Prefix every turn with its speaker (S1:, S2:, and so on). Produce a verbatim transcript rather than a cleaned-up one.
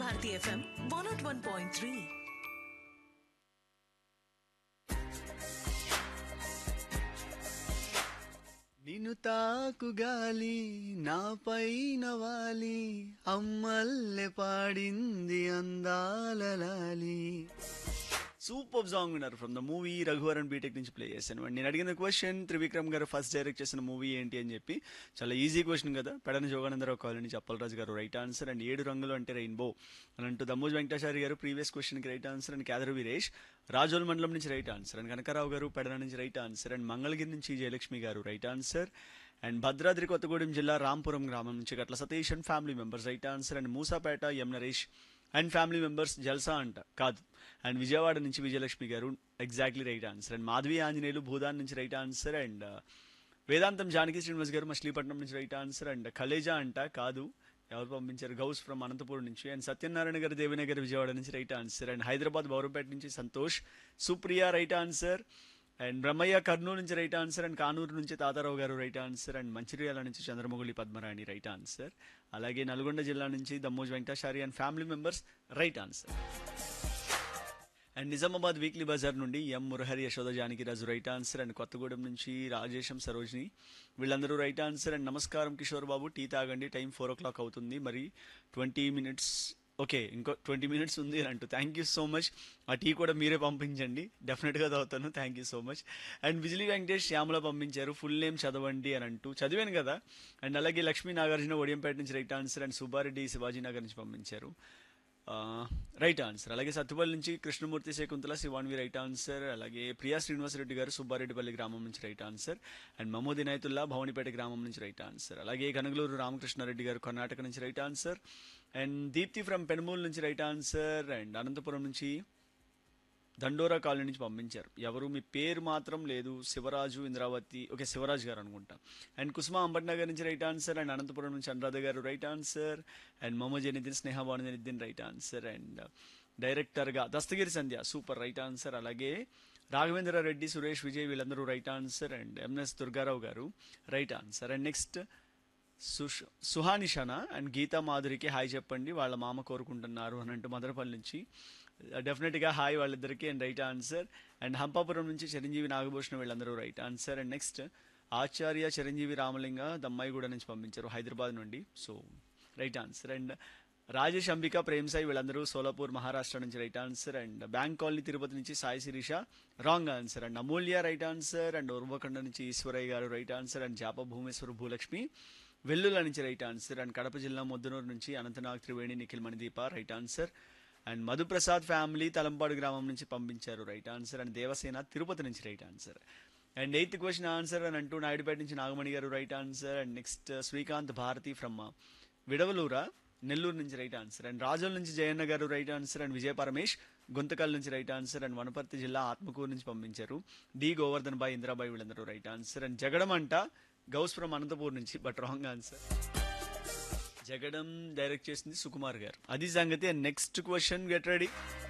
S1: Bharti F M one oh one point three.
S2: నిన్ను తాకు గాలి నాపైన వాలి అమ్మల్లె పాడింది అందాల లాలి. సూపర్ సాంగ్ ఉన్నారు from the movie Raghuvaran BTech నుంచి ప్లే చేశాను. నేను అడిగిన క్వశ్చన్ త్రివిక్రమ్ గారు ఫస్ట్ డైరెక్ట్ చేసిన మూవీ ఏంటి అని చెప్పి, చాలా ఈజీ క్వశ్చన్ కదా. పెడన జోగానందరావు కాలనీ నుంచి అప్పలరాజు గారు రైట్ ఆన్సర్. అండ్ ఏడు రంగులు అంటే రెయిన్బో అని అంటూ దమ్మోజ్ వెంకటాచారి గారు ప్రీవియస్ క్వశ్చన్కి right answer. And Kedar Veeresh Razole మండలం నుంచి రైట్ ఆన్సర్. అండ్ కనకారావు గారు పెడన నుంచి రైట్ ఆన్సర్. అండ్ మంగళగిరి నుంచి జయలక్ష్మి గారు right answer. And Bhadradri Kothagudem జిల్లా రాంపురం గ్రామం నుంచి గట్ల Satish and family members right answer. And Moosapet M Naresh and family members జల్సా అంట కాదు. అండ్ విజయవాడ నుంచి విజయలక్ష్మి గారు exactly right answer. And Madhavi Anjaneyulu Bhoodan నుంచి రైట్ ఆన్సర్. అండ్ వేదాంతం జానకి శ్రీనివాస్ గారు మచిలీపట్నం నుంచి రైట్ ఆన్సర్. అండ్ కలేజా అంట కాదు, ఎవరు పంపించారు, గౌస్ ఫ్రమ్ అనంతపురం నుంచి. అండ్ సత్యనారాయణ గారు దేవినగర్ విజయవాడ నుంచి right answer. And Hyderabad Bowrampet నుంచి Santosh Supriya right answer. And Brahmaiah Kurnool నుంచి రైట్ ఆన్సర్. అండ్ కానూరు నుంచి తాతారావు గారు రైట్ ఆన్సర్. అండ్ మంచిర్యాల నుంచి చంద్రమౌళి పద్మరాణి రైట్ ఆన్సర్. అలాగే నల్గొండ జిల్లా నుంచి Dammoj Venkatachari and family members right answer. And Nizamabad weekly Bazar నుండి ఎం Murahari Yashoda Janakiraju right answer. And Kothagudem నుంచి రాజేశం సరోజిని వీళ్ళందరూ రైట్ ఆన్సర్. అండ్ నమస్కారం కిషోర్ బాబు, టీ తాగండి, టైం ఫోర్ ఓ క్లాక్ అవుతుంది, మరి ట్వంటీ మినిట్స్ ఓకే ఇంకో ట్వంటీ మినిట్స్ ఉంది అని అంటూ థ్యాంక్ యూ సో మచ్. ఆ టీ కూడా మీరే పంపించండి, డెఫినెట్గా తాగుతాను. Thank you so much. And Bijli Venkatesh Shyamala పంపించారు ఫుల్ నేమ్ చదవండి అని అంటూ, చదివాను కదా. అండ్ అలాగే లక్ష్మీ నాగార్జున ఒడియంపేట నుంచి right answer. And Subbareddy Shivaji Nagar నుంచి పంపించారు రైట్ ఆన్సర్. అలాగే సత్తుపల్లి నుంచి కృష్ణమూర్తి శకుంతల శివాన్వి రైట్ ఆన్సర్. అలాగే ప్రియా శ్రీనివాసరెడ్డి గారు సుబ్బారెడ్డిపల్లి గ్రామం నుంచి right answer. And మమూద్ Inayatullah Bhavanipeta గ్రామం నుంచి రైట్ ఆన్సర్. అలాగే కనగలూరు రామకృష్ణారెడ్డి గారు కర్ణాటక నుంచి right answer. And Deepti from పెనుమూలు నుంచి రైట్ ఆన్సర్. అండ్ అనంతపురం నుంచి దండోరా కాలనీ నుంచి పంపించారు, ఎవరు మీ పేరు మాత్రం లేదు, శివరాజు ఇంద్రావతి ఓకే శివరాజు గారు అనుకుంటా. అండ్ కుసుమ అంబట్నగర్ నుంచి రైట్ ఆన్సర్. అండ్ అనంతపురం నుంచి అనురాధ గారు right answer. And Mohammed Janiddin Sneha బానుద్దీన్ right answer. And డైరెక్టర్గా దస్తగిరి సంధ్య సూపర్ రైట్ ఆన్సర్. అలాగే రాఘవేంద్ర రెడ్డి సురేష్ విజయ్ వీళ్ళందరూ right answer. And MS Durgarao గారు right answer. And next సుష్ సుహానిషానా and Gita మాధురికి hi చెప్పండి, వాళ్ళ మామ కోరుకుంటున్నారు అని అంటూ మదనపల్లి నుంచి డెఫినెట్గా హాయ్ వాళ్ళిద్దరికి and right answer. And Hampapuram నుంచి చిరంజీవి నాగభూషణం వీళ్ళందరూ రైట్ ఆన్సర్. అండ్ నెక్స్ట్ ఆచార్య చిరంజీవి రామలింగ దమ్మాయిగూడ నుంచి పంపించారు హైదరాబాద్ నుండి, so right answer. And Rajesh Ambika Prem Sai వీళ్ళందరూ సోలాపూర్ మహారాష్ట్ర నుంచి right answer. And bank colony Tirupati నుంచి Sai Sirisha wrong answer. And Amulya right answer. And Uravakonda నుంచి ఈశ్వరయ్య గారు right answer. And జాప Bhumeshwara Bhulakshmi Vellula నుంచి రైట్ ఆన్సర్. అండ్ కడప జిల్లా ముద్దనూరు నుంచి Anantnag Triveni Nikhil Manideepa right answer. And Madhu Prasad family Talampadu గ్రామం నుంచి పంపించారు right answer. And Devasena Tirupati నుంచి right answer. And eighth question answer అని అంటూ నాయుడుపేట నుంచి నాగమణి గారు right answer. And next Srikanth Bharati from విడవలూరా Nellore నుంచి రైట్ ఆన్సర్. అండ్ రాజోల్ నుంచి జయన్న గారు రైట్ ఆన్సర్. అండ్ విజయ పరమేష్ గుంతకల్ నుంచి రైట్ ఆన్సర్. అండ్ వనపర్తి జిల్లా ఆత్మకూరు నుంచి పంపించారు డి గోవర్ధన్ బాయ్ ఇందిరాబాయ్ వీళ్ళందరూ రైట్ ఆన్సర్. అండ్ జగడం అంట గౌస్ ఫ్రమ్ అనంతపూర్ నుంచి but wrong answer. Jagadam direct చేసింది సుకుమార్ గారు, అది సంగతి. And next question get ready.